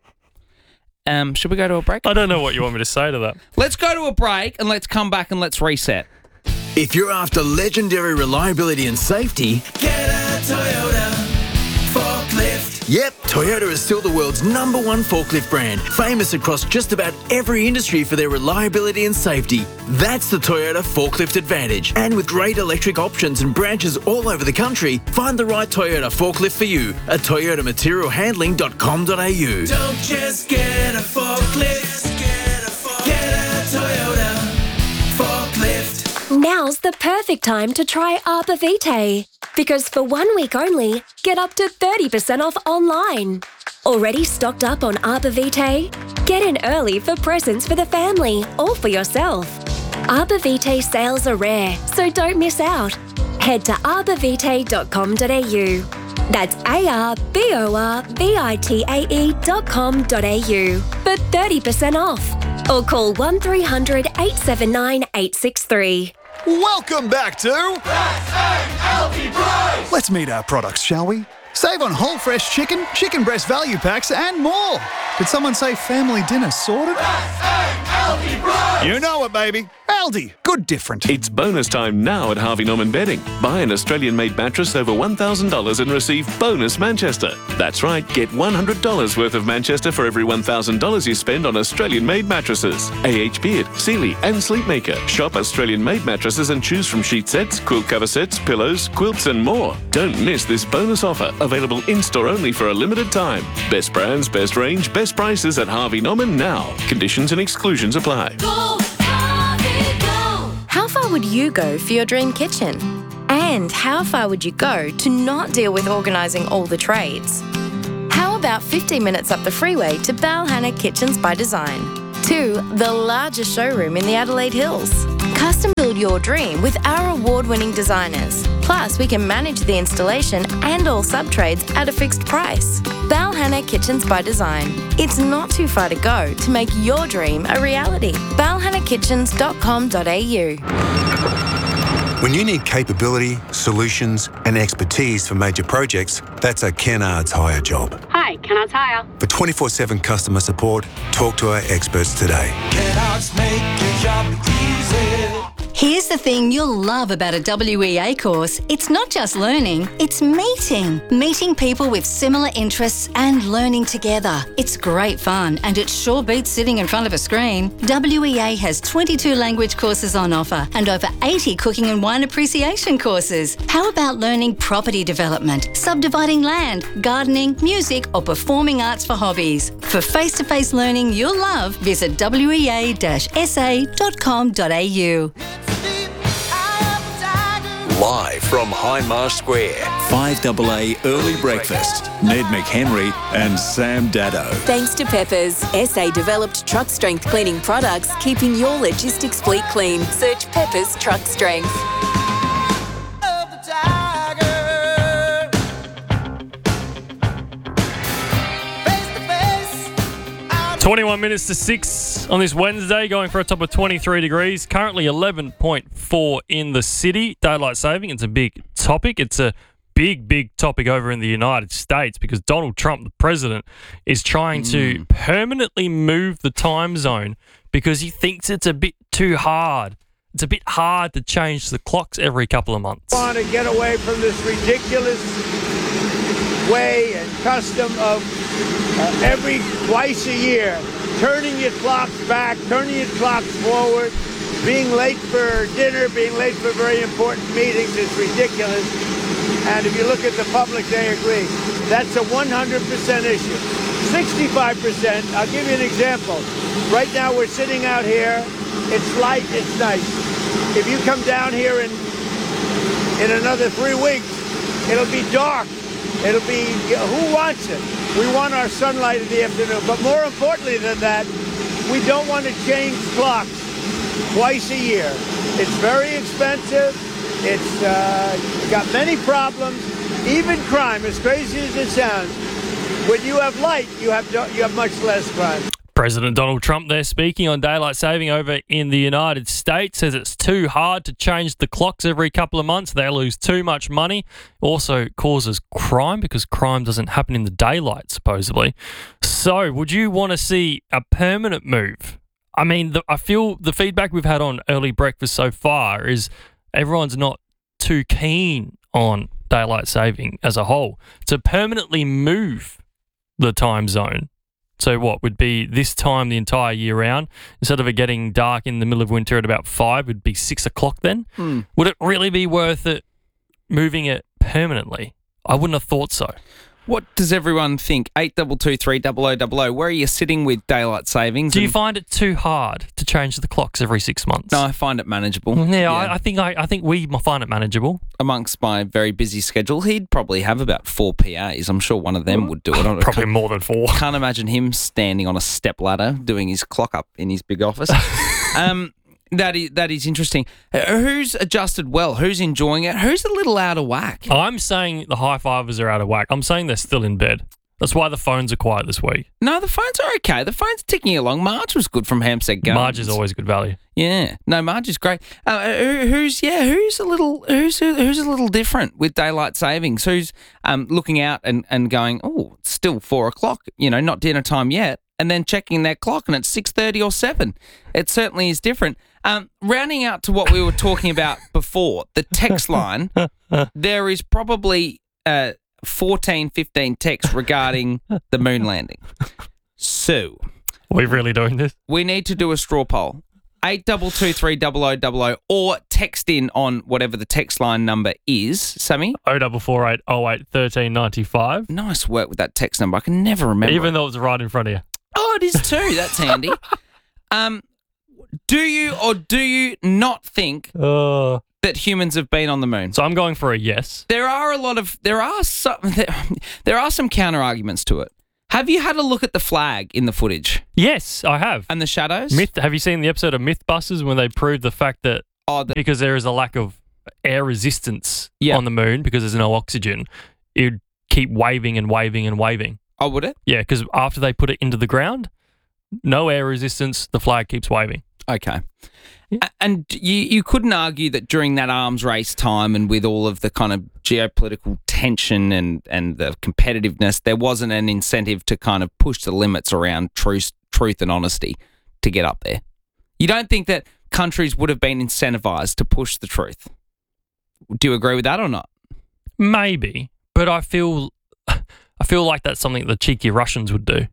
Um, should we go to a break? I don't know what you want me to say to that. Let's go to a break and let's come back and let's reset. If you're after legendary reliability and safety, Get a Toyota forklift. yep, Toyota is still the world's number one forklift brand, famous across just about every industry for their reliability and safety. That's the Toyota Forklift Advantage. And with great electric options and branches all over the country, find the right Toyota forklift for you at toyota material handling dot com dot a u. Don't just get a forklift. Get a, fork- get a Toyota forklift. Now's the perfect time to try Arbor Vitae. Because for one week only, get up to thirty percent off online. Already stocked up on Arbor Vitae? Get in early for presents for the family or for yourself. Arbor Vitae sales are rare, so don't miss out. Head to arbor vitae dot com dot a u. That's A R B O R V I T A E dot com dot a u for thirty percent off. Or call one three hundred eight seven nine eight six three. Welcome back to Let's meet our products, shall we? Save on whole fresh chicken, chicken breast value packs, and more. Did someone say family dinner sorted? You know it, baby. Aldi. Good good different. It's bonus time now at Harvey Norman Bedding. Buy an Australian-made mattress over one thousand dollars and receive bonus Manchester. That's right, get one hundred dollars worth of Manchester for every one thousand dollars you spend on Australian-made mattresses. A H Beard, Sealy and Sleepmaker. Shop Australian-made mattresses and choose from sheet sets, quilt cover sets, pillows, quilts and more. Don't miss this bonus offer, available in-store only for a limited time. Best brands, best range, best prices at Harvey Norman now. Conditions and exclusions apply. Go, Harvey, go. How far would you go for your dream kitchen? And how far would you go to not deal with organising all the trades? How about fifteen minutes up the freeway to Balhanna Kitchens by Design? To the largest showroom in the Adelaide Hills. Custom build your dream with our award-winning designers. Plus, we can manage the installation and all sub-trades at a fixed price. Balhanna Kitchens by Design. It's not too far to go to make your dream a reality. balhanna kitchens dot com dot a u. When you need capability, solutions and expertise for major projects, that's a Kennards Hire job. Hi, Kennards Hire. For twenty-four seven customer support, talk to our experts today. Kennards make your job easy. Here's the thing you'll love about a W E A course. It's not just learning, it's meeting. Meeting people with similar interests and learning together. It's great fun and it sure beats sitting in front of a screen. W E A has twenty-two language courses on offer and over eighty cooking and wine appreciation courses. How about learning property development, subdividing land, gardening, music or performing arts for hobbies? For face-to-face learning you'll love, visit w e a dash s a dot com dot a u. Live from Hindmarsh Square, five A A Early Breakfast. Ned McHenry and Sam Dado. Thanks to Peppers, S A developed truck strength cleaning products, keeping your logistics fleet clean. Search Peppers Truck Strength. twenty-one minutes to six on this Wednesday, going for a top of twenty-three degrees. Currently eleven point four in the city. Daylight saving, it's a big topic. It's a big, big topic over in the United States because Donald Trump, the president, is trying mm. to permanently move the time zone because he thinks it's a bit too hard. It's a bit hard to change the clocks every couple of months. I want to get away from this ridiculous way and custom of uh, every twice a year turning your clocks back, turning your clocks forward, being late for dinner, being late for very important meetings is ridiculous. And if you look at the public, they agree. That's a one hundred percent issue. sixty-five percent, I'll give you an example. Right now we're sitting out here. It's light, it's nice. If you come down here in, in another three weeks, it'll be dark. It'll be, who wants it? We want our sunlight in the afternoon. But more importantly than that, we don't want to change clocks twice a year. It's very expensive. It's uh, got many problems, even crime, as crazy as it sounds. When you have light, you have you have much less crime. President Donald Trump there speaking on daylight saving over in the United States, says it's too hard to change the clocks every couple of months. They lose too much money. Also causes crime because crime doesn't happen in the daylight, supposedly. So would you want to see a permanent move? I mean, the, I feel the feedback we've had on early breakfast so far is everyone's not too keen on daylight saving as a whole. To permanently move the time zone. So what would be this time the entire year round? Instead of it getting dark in the middle of winter at about five, would be six o'clock then? Hmm. Would it really be worth it moving it permanently? I wouldn't have thought so. What does everyone think? eight two two three double oh double oh. Where are you sitting with daylight savings? Do you and- find it too hard to change the clocks every six months? No, I find it manageable. Yeah, I, I think I, I think we find it manageable. Amongst my very busy schedule, he'd probably have about four P As. I'm sure one of them would do it. I Probably more than four. Can't imagine him standing on a step ladder doing his clock up in his big office. um, that is that is interesting. Uh, Who's adjusted well? Who's enjoying it? Who's a little out of whack? I'm saying the high fivers are out of whack. I'm saying they're still in bed. That's why the phones are quiet this week. No, the phones are okay. The phone's ticking along. Marge was good from Hampstead Gardens. Marge is always good value. Yeah, no, Marge is great. Uh, who, who's yeah? Who's a little who's who's a little different with daylight savings? Who's um looking out and, and going, oh, it's still four o'clock. You know, not dinner time yet. and then checking their clock and it's six thirty or seven. It certainly is different. Um, rounding out to what we were talking about before, the text line, there is probably uh, fourteen, fifteen texts regarding the moon landing. So... Are we really doing this? We need to do a straw poll. eight two two three double oh double oh or text in on whatever the text line number is. Sammy? oh double four eight oh eight thirteen ninety-five. Nice work with that text number. I can never remember. Even it. though it's right in front of you. Oh, it is too. That's handy. Um, do you or do you not think uh, that humans have been on the moon? So I'm going for a yes. There are a lot of there are some there, there are some counter arguments to it. Have you had a look at the flag in the footage? Yes, I have. And the shadows? Myth. Have you seen the episode of Mythbusters when they proved the fact that oh, the- because there is a lack of air resistance yeah. on the moon because there's no oxygen, it would keep waving and waving and waving. Oh, would it? Yeah, because after they put it into the ground, no air resistance, the flag keeps waving. Okay. A- And you, you couldn't argue that during that arms race time and with all of the kind of geopolitical tension and, and the competitiveness, there wasn't an incentive to kind of push the limits around truth, truth and honesty to get up there. You don't think that countries would have been incentivized to push the truth? Do you agree with that or not? Maybe, but I feel I feel like that's something the cheeky Russians would do.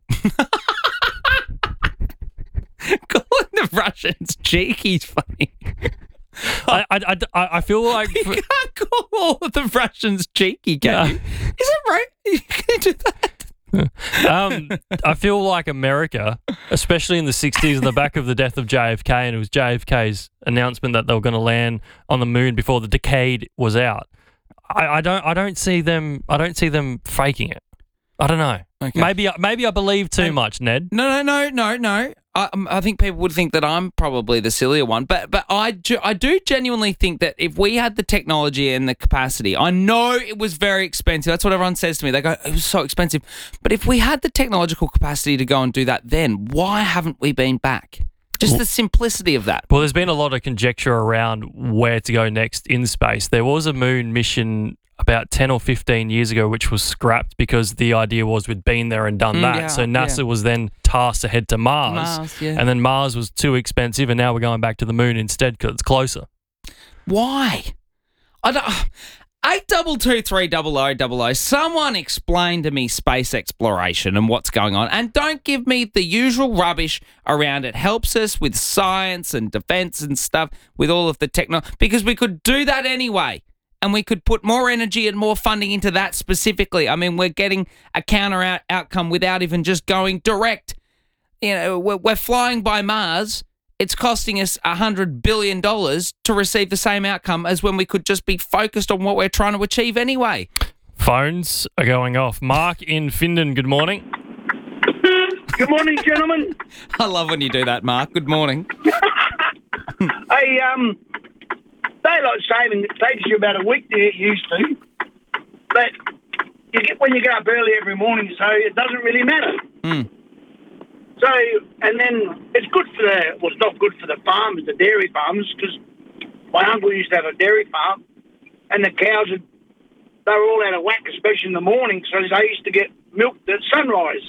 Calling the Russians cheeky is funny. I, I, I, I feel like... You can't call all of the Russians cheeky, can Yeah. you? Is it right? You can do that. um, I feel like America, especially in the sixties, on the back of the death of J F K, and it was J F K's announcement that they were going to land on the moon before the decade was out. I, I don't, I don't see them. I don't see them faking it. I don't know. Okay. Maybe, maybe I believe too much, Ned. No, no, no, no, no. I, um, I think people would think that I'm probably the sillier one, but but I, ju- I do genuinely think that if we had the technology and the capacity, I know it was very expensive. That's what everyone says to me. They go, it was so expensive. But if we had the technological capacity to go and do that then, why haven't we been back? Just the simplicity of that. Well, there's been a lot of conjecture around where to go next in space. There was a moon mission about ten or fifteen years ago, which was scrapped because the idea was we'd been there and done Mm, that. yeah, so NASA yeah. was then tasked to head to Mars. Mars, yeah. And then Mars was too expensive, and now we're going back to the moon instead because it's closer. Why? I don't. Eight double two three double o double o. Someone explain to me space exploration and what's going on, and don't give me the usual rubbish around it. Helps us with science and defense and stuff with all of the techno because we could do that anyway, and we could put more energy and more funding into that specifically. I mean, we're getting a counter out- outcome without even just going direct. You know, we're, we're flying by Mars. It's costing us one hundred billion dollars to receive the same outcome as when we could just be focused on what we're trying to achieve anyway. Phones are going off. Mark in Findon, good morning. Good morning, gentlemen. I love when you do that, Mark. Good morning. Hey, um, daylight saving, it takes you about a week to get used to. But you get, when you get up early every morning, so it doesn't really matter. Mm. So, and then it's good for the, well, it's not good for the farmers, the dairy farmers, because my uncle used to have a dairy farm, and the cows, had, they were all out of whack, especially in the morning, so they used to get milked at sunrise.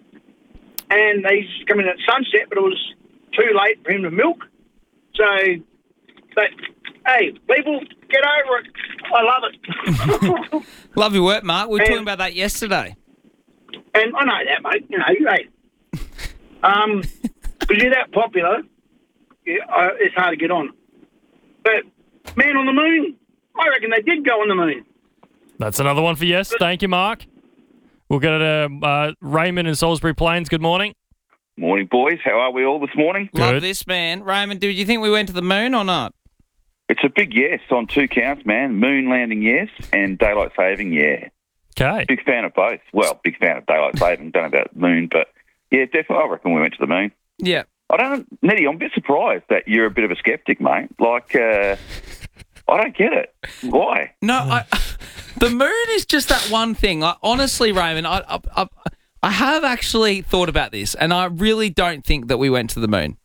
And they used to come in at sunset, but it was too late for him to milk. So, but, hey, people, get over it. I love it. Love your work, Mark. We were And- talking about that yesterday. And I know that, mate. You know, you hey. Um, because you're that popular, yeah, uh, it's hard to get on. But man on the moon, I reckon they did go on the moon. That's another one for yes. Thank you, Mark. We'll go to uh, Raymond in Salisbury Plains. Good morning. Morning, boys. How are we all this morning? Love this, man. Raymond, do you think we went to the moon or not? It's a big yes on two counts, man. Moon landing, yes, and daylight saving, yeah. Okay. Big fan of both. Well, big fan of daylight saving. Don't know about moon, but yeah, definitely. I reckon we went to the moon. Yeah. I don't, Nettie. I'm a bit surprised that you're a bit of a skeptic, mate. Like, uh, I don't get it. Why? No, I, the moon is just that one thing. I, honestly, Raymond, I, I, I, I have actually thought about this, and I really don't think that we went to the moon.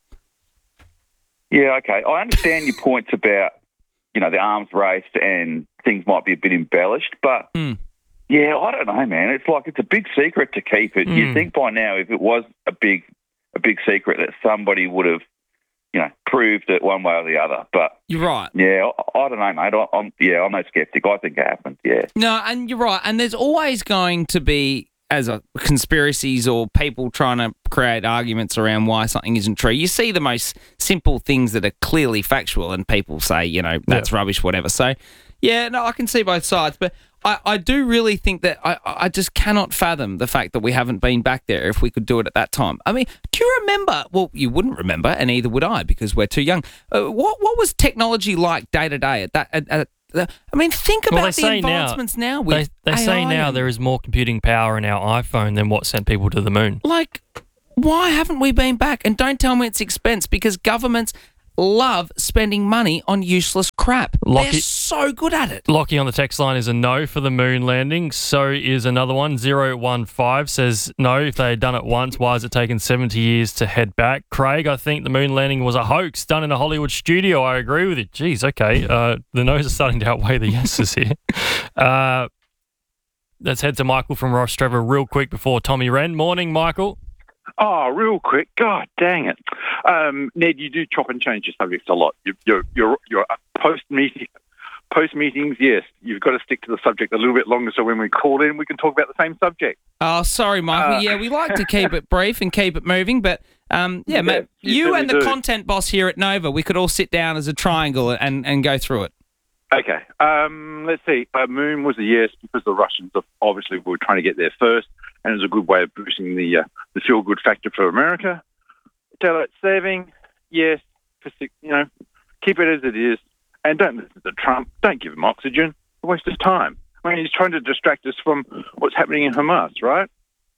Yeah, okay. I understand your points about, you know, the arms race and things might be a bit embellished, but Mm. Yeah, I don't know, man. It's like it's a big secret to keep it. Mm. You'd think by now, if it was a big, a big secret, that somebody would have, you know, proved it one way or the other. But You're right. yeah, I, I don't know, mate. I, I'm yeah, I'm no skeptic. I think it happened. Yeah. No, and you're right. And there's always going to be, as a conspiracies or people trying to create arguments around why something isn't true. You see the most simple things that are clearly factual, and people say, you know, that's Yeah. rubbish, whatever. So, yeah, no, I can see both sides, but I, I do really think that I, I just cannot fathom the fact that we haven't been back there if we could do it at that time. I mean, do you remember? Well, you wouldn't remember, and neither would I because we're too young. Uh, what what was technology like day to day at that? At, at, I mean, think about Well, they the say now- advancements now, with They, they A I say now and- there is more computing power in our iPhone than what sent people to the moon. Like, why haven't we been back? And don't tell me it's expense, because governments love spending money on useless crap. Lockie- They're so good at it. Lockie on the text line is a no for the moon landing. So is another one. zero one five says no. If they had done it once, why has it taken seventy years to head back? Craig, I think the moon landing was a hoax done in a Hollywood studio. I agree with you. Jeez, okay. Uh, the no's are starting to outweigh the yeses here. Uh, let's head to Michael from Ross Trevor real quick before Tommy Wren. Morning, Michael. Oh, real quick. God dang it. Um, Ned, you do chop and change your subjects a lot. You, you're, you're, you're post-meeting, post-meetings, yes, you've got to stick to the subject a little bit longer so when we call in, we can talk about the same subject. Oh, sorry, Michael. Uh, yeah, we like to keep it brief and keep it moving, but um, yeah, Yeah, mate, you you and the certainly do. content boss here at Nova, we could all sit down as a triangle and, and go through it. Okay. Um, let's see. Uh, Moon was a yes because the Russians have- obviously were trying to get there first, and it was a good way of boosting the uh, the feel-good factor for America. Daylight saving, yes. For, six- you know, keep it as it is, and don't listen to Trump. Don't give him oxygen. A waste of time. I mean, he's trying to distract us from what's happening in Hamas, right?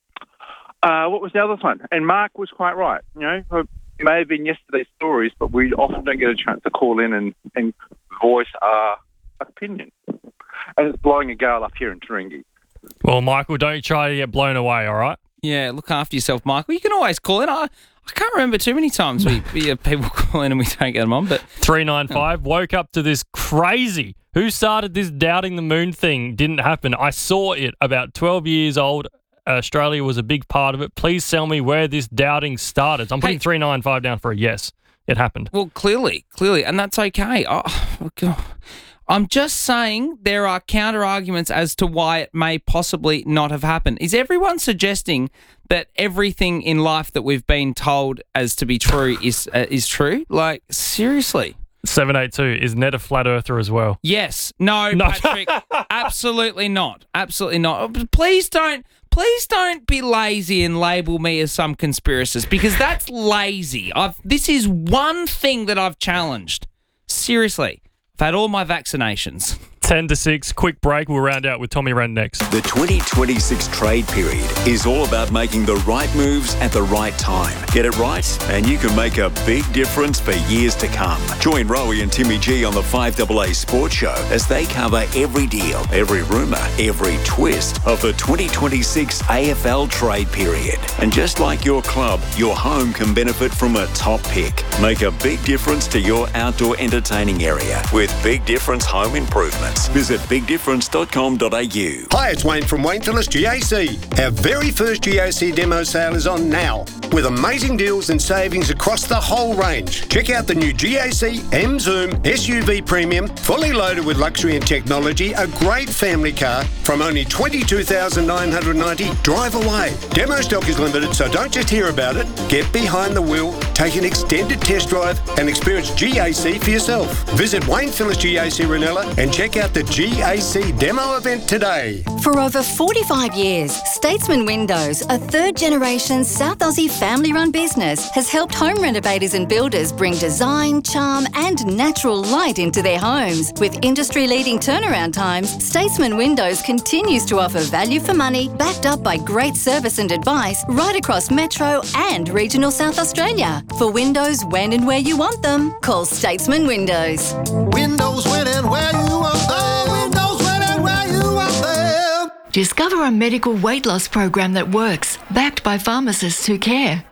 Uh, what was the other one? And Mark was quite right. You know, it may have been yesterday's stories, but we often don't get a chance to call in and, and voice our opinion. And it's blowing a gale up here in Taringi. Well, Michael, don't try to get blown away, all right? Yeah, look after yourself, Michael. You can always call in. I, I can't remember too many times we, we have people call in and we don't get them on, but three nine five woke up to this crazy. Who started this doubting the moon thing? Didn't happen. I saw it about twelve years old. Australia was a big part of it. Please tell me where this doubting started. So I'm putting three nine five down for a yes. It happened. Well, clearly, clearly, and that's okay. Oh, God. I'm just saying there are counter arguments as to why it may possibly not have happened. Is everyone suggesting that everything in life that we've been told as to be true is uh, is true? Like, seriously? seven eight two, is Ned a flat earther as well? Yes. No, No. Patrick. Absolutely not. Absolutely not. Please don't. Please don't be lazy and label me as some conspiracist, because that's lazy. I've. This is one thing that I've challenged. Seriously, I've had all my vaccinations. ten to six, quick break. We'll round out with Tommy Wren next. The twenty twenty-six trade period is all about making the right moves at the right time. Get it right, and you can make a big difference for years to come. Join Rowie and Timmy G on the five A A Sports Show as they cover every deal, every rumour, every twist of the twenty twenty-six A F L trade period. And just like your club, your home can benefit from a top pick. Make a big difference to your outdoor entertaining area with Big Difference Home Improvements. Visit big difference dot com dot a u. Hi, it's Wayne from Wayne Phillips G A C. Our very first G A C demo sale is on now, with amazing deals and savings across the whole range. Check out the new G A C M Zoom S U V Premium, fully loaded with luxury and technology, a great family car from only twenty-two thousand nine hundred ninety dollars. Drive away. Demo stock is limited, so don't just hear about it. Get behind the wheel, take an extended test drive, and experience G A C for yourself. Visit Wayne Phillips G A C Ranella and check out the G A C demo event today. For over forty-five years, Statesman Windows, a third-generation South Aussie family-run business, has helped home renovators and builders bring design, charm and natural light into their homes. With industry-leading turnaround times, Statesman Windows continues to offer value for money, backed up by great service and advice right across Metro and regional South Australia. For windows when and where you want them, call Statesman Windows. Windows when and where you want them. Windows when and where you want them. Discover a medical weight loss program that works, backed by pharmacists who care.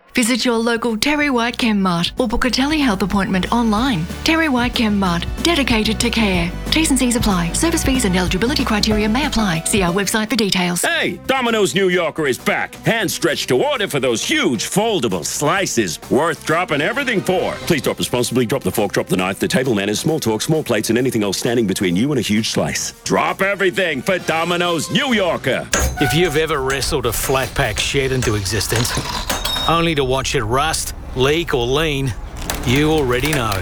Visit your local Terry White Chemmart or book a telehealth appointment online. Terry White Chemmart, dedicated to care. T's and C's apply. Service fees and eligibility criteria may apply. See our website for details. Hey, Domino's New Yorker is back. Hand stretched to order for those huge foldable slices. Worth dropping everything for. Please drop responsibly. Drop the fork, drop the knife, the table manners, small talk, small plates, and anything else standing between you and a huge slice. Drop everything for Domino's New Yorker. If you've ever wrestled a flat pack shed into existence, only to watch it rust, leak or lean, you already know.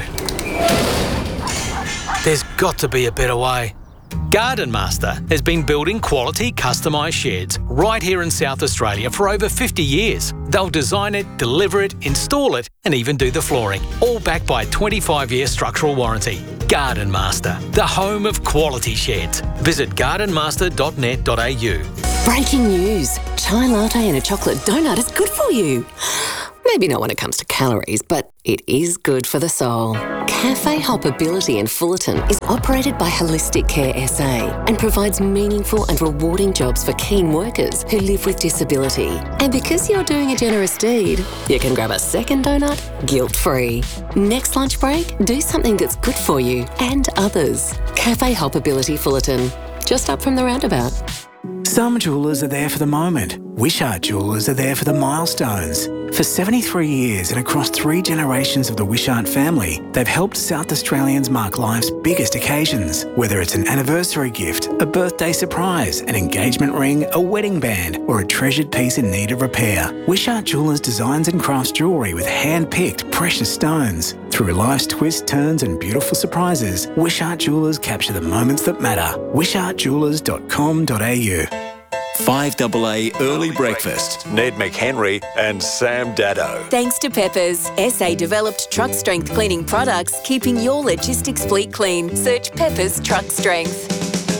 There's got to be a better way. Garden Master has been building quality customised sheds right here in South Australia for over fifty years. They'll design it, deliver it, install it and even do the flooring, all backed by a twenty-five year structural warranty. Garden Master, the home of quality sheds. Visit garden master dot net dot a u. Breaking news. Chai latte and a chocolate donut is good for you. Maybe not when it comes to calories, but it is good for the soul. Cafe Hoppability in Fullerton is operated by Holistic Care S A and provides meaningful and rewarding jobs for keen workers who live with disability. And because you're doing a generous deed, you can grab a second donut guilt-free. Next lunch break, do something that's good for you and others. Cafe Hoppability Fullerton, just up from the roundabout. Some jewellers are there for the moment. Wishart Jewellers are there for the milestones. For seventy-three years and across three generations of the Wishart family, they've helped South Australians mark life's biggest occasions. Whether it's an anniversary gift, a birthday surprise, an engagement ring, a wedding band, or a treasured piece in need of repair, Wishart Jewellers designs and crafts jewellery with hand-picked precious stones. Through life's twists, turns and beautiful surprises, Wishart Jewellers capture the moments that matter. wishart jewellers dot com dot a u. five A A Early Breakfast. Ned McHenry and Sam Daddo. Thanks to Peppers, S A-developed truck strength cleaning products, keeping your logistics fleet clean. Search Peppers Truck Strength.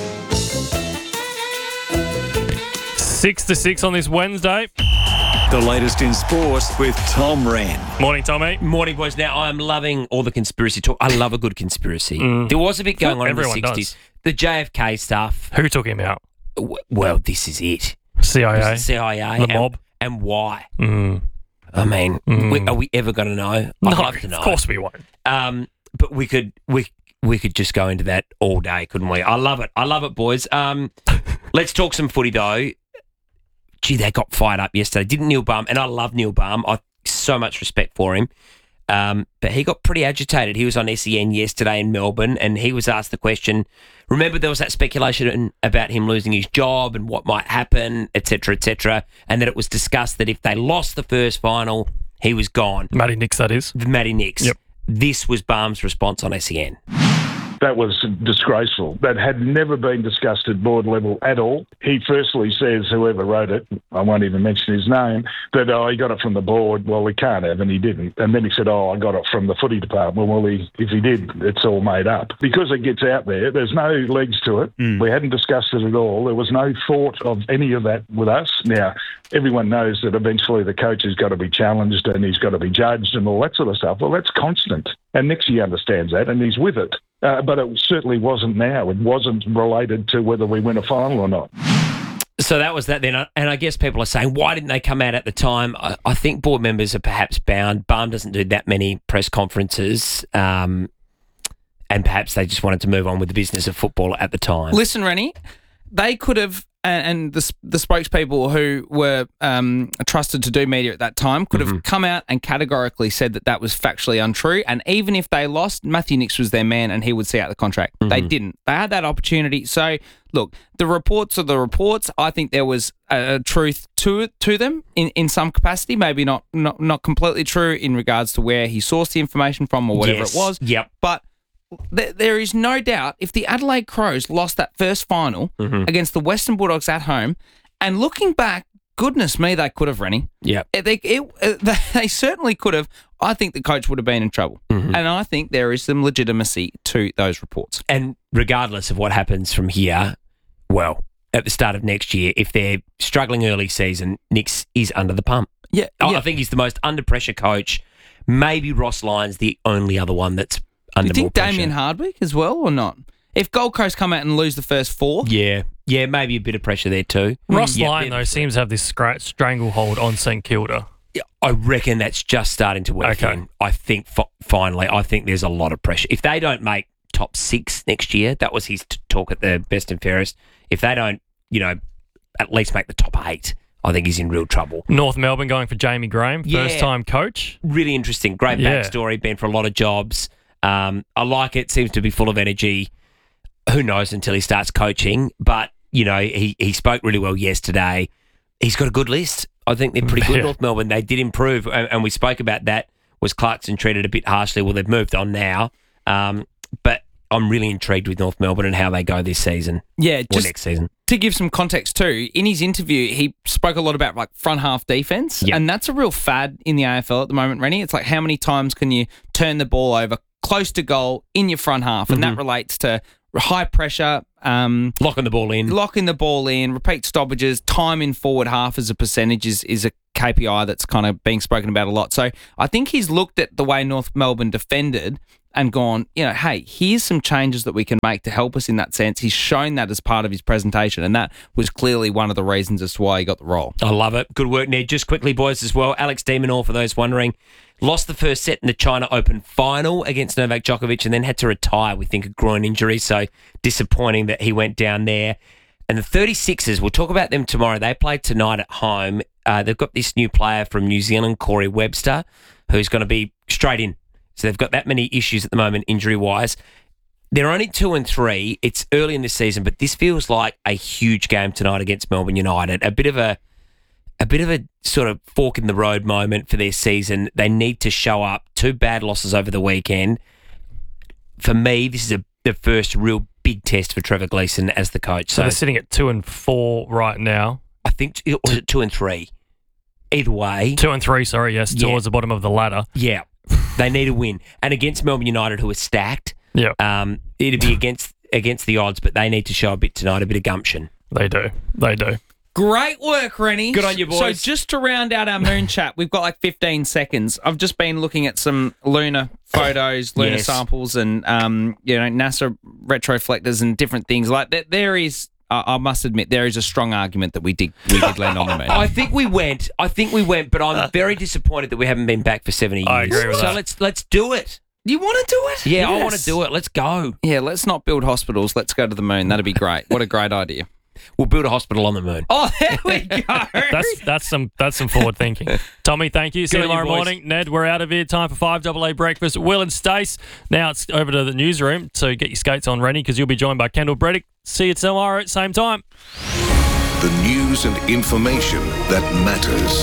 Six to six on this Wednesday. The latest in sport with Tom Wren. Morning, Tommy. Morning, boys. Now, I'm loving all the conspiracy talk. I love a good conspiracy. Mm. There was a bit going on Everyone in the sixties. does. The J F K stuff. Who took him out? W- Well, this is it. C I A. It was the C I A. The and, mob. And why? Mm. I mean, Mm. we, are we ever going to know? I'd No, love to know. of course we won't. Um, but we could we we could just go into that all day, couldn't we? I love it. I love it, boys. Um, let's talk some footy though. Gee, they got fired up yesterday. Didn't Neil Baum? And I love Neil Baum. I so much respect for him. Um, but he got pretty agitated. He was on S E N yesterday in Melbourne, and he was asked the question. Remember, there was that speculation about him losing his job and what might happen, et cetera, et cetera, and that it was discussed that if they lost the first final, he was gone. Matty Nix, that is. Matty Nix. Yep. This was Baum's response on S E N. That was disgraceful. That had never been discussed at board level at all. He firstly says, whoever wrote it, I won't even mention his name, that, oh, he got it from the board. Well, he can't have, and he didn't. And then he said, oh, I got it from the footy department. Well, he, if he did, it's all made up. Because it gets out there, there's no legs to it. Mm. We hadn't discussed it at all. There was no thought of any of that with us. Now, everyone knows that eventually the coach has got to be challenged and he's got to be judged and all that sort of stuff. Well, that's constant. And Nixie understands that, and he's with it. Uh, but it certainly wasn't now. It wasn't related to whether we win a final or not. So that was that then. And I guess people are saying, why didn't they come out at the time? I, I think board members are perhaps bound. Baum doesn't do that many press conferences. Um, and perhaps they just wanted to move on with the business of football at the time. Listen, Rennie, they could have, and, and the the spokespeople who were um, trusted to do media at that time could have mm-hmm. come out and categorically said that that was factually untrue. And even if they lost, Matthew Nix was their man and he would see out the contract. Mm-hmm. They didn't. They had that opportunity. So, look, the reports are the reports. I think there was a, a truth to it, to them in, in some capacity, maybe not, not not completely true in regards to where he sourced the information from or whatever yes. it was. Yep. But th- there is no doubt if the Adelaide Crows lost that first final mm-hmm. against the Western Bulldogs at home, and looking back, goodness me, they could have, Rennie. Yeah. They, it, they certainly could have. I think the coach would have been in trouble. Mm-hmm. And I think there is some legitimacy to those reports. And regardless of what happens from here, well, at the start of next year, if they're struggling early season, Nix is under the pump. Yeah, I, yeah. I think he's the most under pressure coach. Maybe Ross Lyon's the only other one that's under Do you more think pressure. Damien Hardwick as well or not? If Gold Coast come out and lose the first four? Yeah. Yeah, maybe a bit of pressure there too. Ross yeah, Lyon, though, seems to have this scra- stranglehold on St Kilda. I reckon that's just starting to work Okay. in. I think fi- finally, I think there's a lot of pressure. If they don't make top six next year, that was his t- talk at the Best and Fairest. If they don't, you know, at least make the top eight, I think he's in real trouble. North Melbourne going for Jamie Graham, Yeah. first-time coach. Really interesting. Great Yeah. backstory, been for a lot of jobs. Um, I like it. Seems to be full of energy. Who knows until he starts coaching? But, you know, he, he spoke really well yesterday. He's got a good list. I think they're pretty good, Yeah. North Melbourne. They did improve, and, and we spoke about that. Was Clarkson treated a bit harshly? Well, they've moved on now. Um, but I'm really intrigued with North Melbourne and how they go this season. Yeah, or just next season. to give some context too, in his interview, he spoke a lot about like front half defense, Yep. and that's a real fad in the A F L at the moment, Rennie. It's like how many times can you turn the ball over close to goal in your front half, and Mhm. that relates to high pressure, um, locking the ball in, locking the ball in, repeat stoppages, time in forward half as a percentage is, is a K P I that's kind of being spoken about a lot. So I think he's looked at the way North Melbourne defended and gone, you know, hey, here's some changes that we can make to help us in that sense. He's shown that as part of his presentation, and that was clearly one of the reasons as to why he got the role. I love it. Good work, Ned. Just quickly, boys, as well. Alex de Minaur, for those wondering, lost the first set in the China Open final against Novak Djokovic and then had to retire, we think, a groin injury. So disappointing that he went down there. And the thirty-sixers, we'll talk about them tomorrow. They play tonight at home. Uh, they've got this new player from New Zealand, Corey Webster, who's going to be straight in. So they've got that many issues at the moment, injury-wise. They're only two and three. It's early in the season, but this feels like a huge game tonight against Melbourne United. A bit of a, a bit of a sort of fork in the road moment for their season. They need to show up. Two bad losses over the weekend. For me, this is a, the first real big test for Trevor Gleeson as the coach. So So they're sitting at two and four right now. I think it was it two and three. Either way, Two and three, sorry, yes, Yeah. towards the bottom of the ladder. yeah, they need a win. And against Melbourne United, who are stacked, Yeah, um, it'd be against against the odds, but they need to show a bit tonight, a bit of gumption. they do. They do. Great work, Rennie. Good on you, boys. So just to round out our moon chat, we've got like fifteen seconds. I've just been looking at some lunar photos, lunar Yes. samples, and um, you know, NASA retroflectors and different things. Like there, there is, uh, I must admit, there is a strong argument that we did we did land on the moon. I think we went. I think we went, but I'm very disappointed that we haven't been back for seventy years. I agree with so that. let's let's do it. You want to do it? Yeah, I Yes. want to do it. Let's go. Yeah, let's not build hospitals. Let's go to the moon. That'd be great. What a great idea. We'll build a hospital on the moon. Oh, there we go. That's that's some that's some forward thinking. Tommy, thank you. See Good you on you, tomorrow boys. morning. Ned, we're out of here. Time for five double A breakfast. Will and Stace. Now it's over to the newsroom. So get your skates on, Rennie, because you'll be joined by Kendall Breddick. See you tomorrow at same time. The news and information that matters.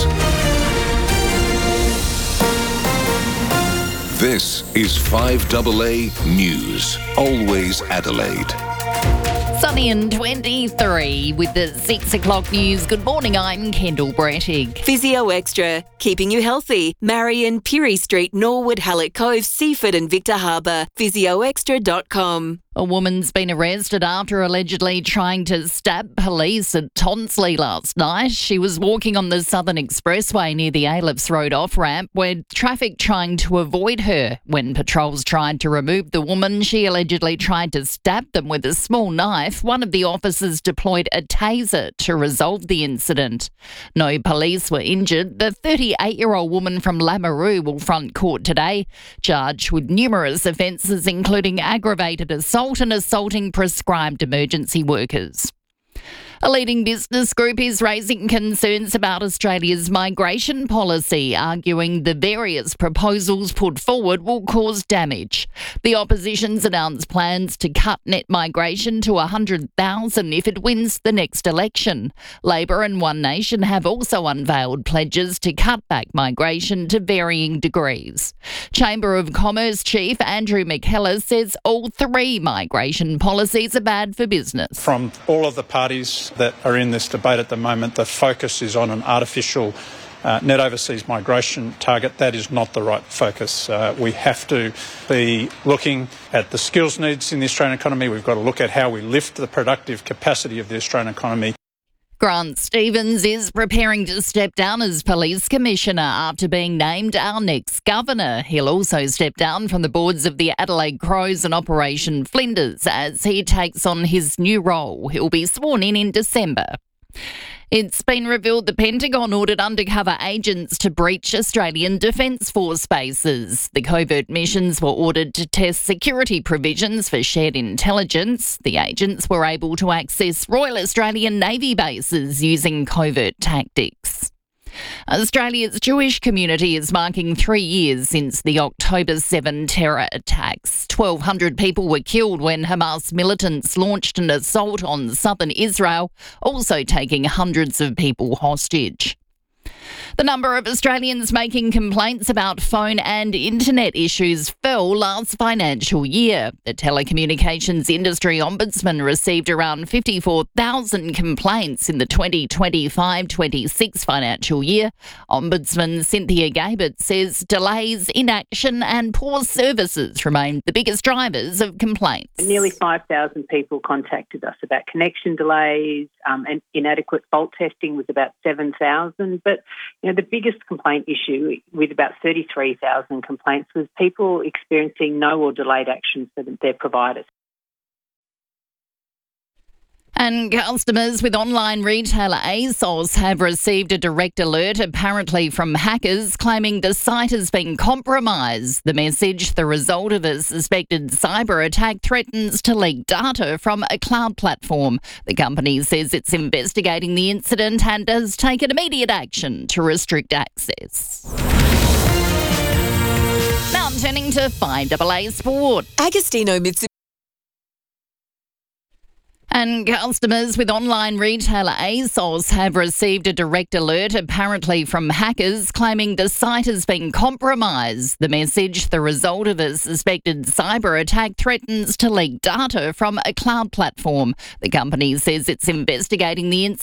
This is five double A News. Always Adelaide. Sunny and twenty-three with the six o'clock news. Good morning, I'm Kendall Brettig. Physio Extra, keeping you healthy. Marion, Pirie Street, Norwood, Hallett Cove, Seaford and Victor Harbour. physio extra dot com. A woman's been arrested after allegedly trying to stab police at Tonsley last night. She was walking on the Southern Expressway near the Ailifs Road off-ramp where traffic trying to avoid her. When patrols tried to remove the woman, she allegedly tried to stab them with a small knife. One of the officers deployed a taser to resolve the incident. No police were injured. The thirty-eight-year-old woman from Lamoureux will front court today, charged with numerous offences including aggravated assault and assaulting prescribed emergency workers. A leading business group is raising concerns about Australia's migration policy, arguing the various proposals put forward will cause damage. The opposition's announced plans to cut net migration to one hundred thousand if it wins the next election. Labor and One Nation have also unveiled pledges to cut back migration to varying degrees. Chamber of Commerce Chief Andrew McKellar says all three migration policies are bad for business. From all of the parties that are in this debate at the moment, the focus is on an artificial uh, net overseas migration target. That is not the right focus. Uh, we have to be looking at the skills needs in the Australian economy. We've got to look at how we lift the productive capacity of the Australian economy. Grant Stevens is preparing to step down as Police Commissioner after being named our next governor. He'll also step down from the boards of the Adelaide Crows and Operation Flinders as he takes on his new role. He'll be sworn in in December. It's been revealed the Pentagon ordered undercover agents to breach Australian Defence Force bases. The covert missions were ordered to test security provisions for shared intelligence. The agents were able to access Royal Australian Navy bases using covert tactics. Australia's Jewish community is marking three years since the October seventh terror attacks. twelve hundred people were killed when Hamas militants launched an assault on southern Israel, also taking hundreds of people hostage. The number of Australians making complaints about phone and internet issues fell last financial year. The telecommunications industry ombudsman received around fifty-four thousand complaints in the twenty twenty-five twenty-six financial year. Ombudsman Cynthia Gabert says delays, inaction and poor services remain the biggest drivers of complaints. Nearly five thousand people contacted us about connection delays, um, and inadequate fault testing was about seven thousand. But you know, the biggest complaint issue, with about thirty-three thousand complaints, was people experiencing no or delayed action for their providers. And customers with online retailer ASOS have received a direct alert, apparently from hackers, claiming the site has been compromised. The message, the result of a suspected cyber attack, threatens to leak data from a cloud platform. The company says it's investigating the incident and has taken immediate action to restrict access. Now I'm turning to five double A Sport. Agostino Mitsubishi. And customers with online retailer ASOS have received a direct alert, apparently from hackers, claiming the site has been compromised. The message, the result of a suspected cyber attack, threatens to leak data from a cloud platform. The company says it's investigating the incident.